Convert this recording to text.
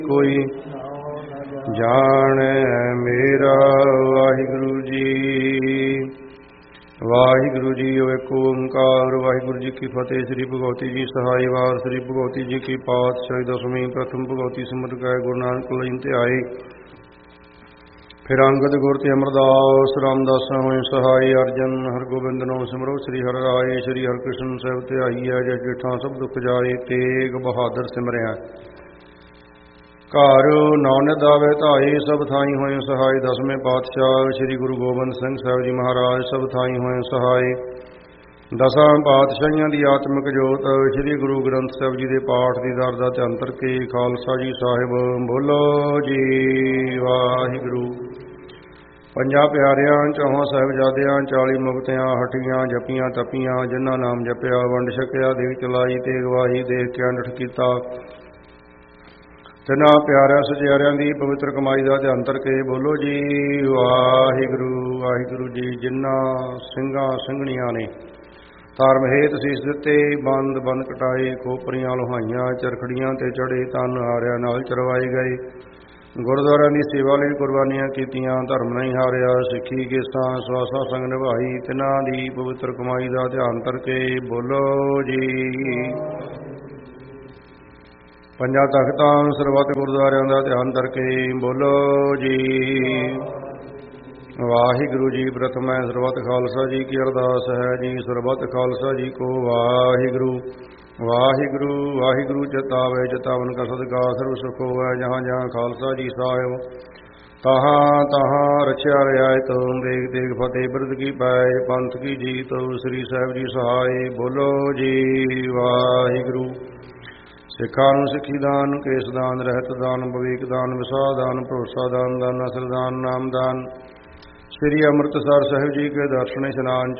ਕੋਈ ਜਾਣੈ ਮੇਰਾ ਵਾਹਿਗੁਰੂ ਜੀ। ਵਾਹਿਗੁਰੂ ਜੀ ਏਕ ਓੰਕਾਰ। ਵਾਹਿਗੁਰੂ ਜੀ ਕੀ ਫਤਿਹ। ਸ੍ਰੀ ਭਗਵਤੀ ਜੀ ਸਹਾਈ ਵਾਰ। ਸ੍ਰੀ ਭਗਵਤੀ ਜੀ ਕੀ ਪਾਤਸ਼ਾਹੀ ਦਸਵੀਂ ਪ੍ਰਥਮ ਭਗਵਤੀ ਸਿਮਰਤ ਗਏ ਗੁਰੂ ਨਾਨਕ ਲਈ ਧਿਆਏ। ਫਿਰ ਅੰਗਦ ਗੁਰ ਤੇ ਅਮਰਦਾਸ ਰਾਮਦਾਸ ਹੋਏ ਸਹਾਈ। ਅਰਜਨ ਹਰਗੋਬਿੰਦ ਨੋ ਸਿਮਰੋ ਸ੍ਰੀ ਹਰਿ ਰਾਏ। ਸ੍ਰੀ ਹਰਿਕ੍ਰਿਸ਼ਨ ਸਾਹਿਬ ਧਿਆਈਐ ਜੈ ਜੇਠਾਂ ਸਭ ਦੁਖ ਜਾਏ। ਤੇਗ ਬਹਾਦਰ ਸਿਮਰਿਆ ਘਰ ਨਾਨਕ ਆਵੇ ਧਾਈ। ਸਭ ਥਾਈ ਹੋਏ ਸਹਾਈ। ਦਸਵੇਂ ਪਾਤਸ਼ਾਹ ਸ੍ਰੀ ਗੁਰੂ ਗੋਬਿੰਦ ਸਿੰਘ ਸਾਹਿਬ ਜੀ ਮਹਾਰਾਜ ਸਭ ਥਾਈ ਹੋਏ ਸਹਾਈ। ਦਸਾਂ ਪਾਤਸ਼ਾਹੀਆਂ ਦੀ ਆਤਮਿਕ ਜੋਤ ਸ੍ਰੀ ਗੁਰੂ ਗ੍ਰੰਥ ਸਾਹਿਬ ਜੀ ਦੇ ਪਾਠ ਦੀ ਦਰ ਦਾ ਧਿਆਨ ਕਰਕੇ ਖਾਲਸਾ ਜੀ ਸਾਹਿਬ ਬੋਲੋ ਜੀ ਵਾਹਿਗੁਰੂ। ਪੰਜਾਂ ਪਿਆਰਿਆਂ ਚੌਹਾਂ ਸਾਹਿਬਜ਼ਾਦਿਆਂ 40 ਮੁਕਤਿਆਂ ਹਟੀਆਂ ਜਪੀਆਂ ਤਪੀਆਂ ਜਿਨ੍ਹਾਂ ਨਾਮ ਜਪਿਆ ਵੰਡ ਛਕਿਆ ਦੇਖ ਚਲਾਈ ਤੇ ਗਵਾਹੀ ਦੇਖ ਕੇ ਅੰਡਠ ਕੀਤਾ। ਤਿਨਾਂ ਪਿਆਰਿਆਂ ਸਚਿਆਰਿਆਂ ਦੀ ਪਵਿੱਤਰ ਕਮਾਈ ਦਾ ਧਿਆਨ ਕਰਕੇ ਬੋਲੋ ਜੀ ਵਾਹਿਗੁਰੂ। ਵਾਹਿਗੁਰੂ ਜੀ ਜਿਨ੍ਹਾਂ ਸਿੰਘਾਂ ਸਿੰਘਣੀਆਂ ਨੇ ਧਰਮ ਹੇਤ ਸੀਸ ਦਿੱਤੇ ਬੰਦ ਬੰਦ ਕਟਾਏ ਖੋਪਰੀਆਂ ਲੋਹਾਈਆਂ ਚਰਖੜੀਆਂ ਤੇ ਚੜੇ ਤਨ ਹਾਰਿਆਂ ਨਾਲ ਚਰਵਾਏ ਗਏ। ਗੁਰਦੁਆਰਿਆਂ ਦੀ ਸੇਵਾ ਲਈ ਕੁਰਬਾਨੀਆਂ ਕੀਤੀਆਂ ਧਰਮ ਨਹੀਂ ਹਾਰਿਆ। ਸਿੱਖੀ ਕੇਸਾਂ ਸਵਾਸਾਂ ਸੰਗ ਨਿਭਾਈ ਤਿਨਾਂ ਦੀ ਪਵਿੱਤਰ ਕਮਾਈ ਦਾ ਧਿਆਨ ਕਰਕੇ ਬੋਲੋ ਜੀ। ਪੰਜਾਂ ਤਖਤਾਂ ਸਰਬੱਤ ਗੁਰਦੁਆਰਿਆਂ ਦਾ ਧਿਆਨ ਕਰਕੇ ਬੋਲੋ ਜੀ ਵਾਹਿਗੁਰੂ ਜੀ। ਪ੍ਰਥਮ ਹੈ ਸਰਬੱਤ ਖਾਲਸਾ ਜੀ ਕੀ ਅਰਦਾਸ ਹੈ ਜੀ। ਸਰਬੱਤ ਖਾਲਸਾ ਜੀ ਕੋ ਵਾਹਿਗੁਰੂ। ਵਾਹਿਗੁਰੂ ਵਾਹਿਗੁਰੂ ਚਿਤਾਵੇ ਚਿਤਾਵਨ ਕਾ ਸਦਕਾ ਸਰਬ ਸੁਖ ਹੋਵੈ। ਜਹਾਂ ਜਹਾਂ ਖਾਲਸਾ ਜੀ ਸਾਹਿਬ ਤਹਾਂ ਤਹਾਂ ਰਚਿਆ ਰਿਆਇਤ। ਦੇਖ ਦੇਖ ਫਤਿਹ ਬਿਰਧ ਕੀ ਪੈਜ ਪੰਥ ਕੀ ਜੀਤ। ਸ੍ਰੀ ਸਾਹਿਬ ਜੀ ਸਹਾਏ ਬੋਲੋ ਜੀ ਵਾਹਿਗੁਰੂ। ਸਿੱਖਾਂ ਨੂੰ ਸਿੱਖੀ ਦਾਨ ਕੇਸ ਦਾਨ ਰਹਿਤ ਦਾਨ ਬਵੀਕ ਦਾਨ ਵਿਸਾਹ ਦਾਨ ਭਰੋਸਾ ਦਾਨ ਦਾਨ ਅਸਰ ਦਾਨ ਨਾਮ ਦਾਨ। ਸ੍ਰੀ ਅੰਮ੍ਰਿਤਸਰ ਸਾਹਿਬ ਜੀ ਕੇ ਦਰਸ਼ਨ ਇਸ਼ਨਾਨ